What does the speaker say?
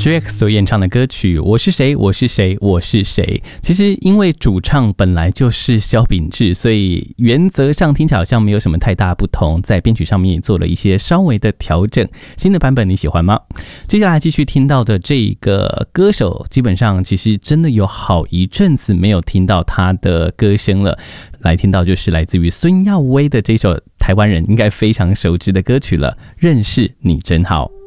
Jack 所演唱的歌曲《我是谁，我是谁，我是谁》，其实因为主唱本来就是萧秉治，所以原则上听起来好像没有什么太大不同，在编曲上面也做了一些稍微的调整。新的版本你喜欢吗？接下来继续听到的这个歌手，基本上其实真的有好一阵子没有听到他的歌声了。来听到就是来自于孙耀威的这首台湾人应该非常熟知的歌曲了，《认识你真好》。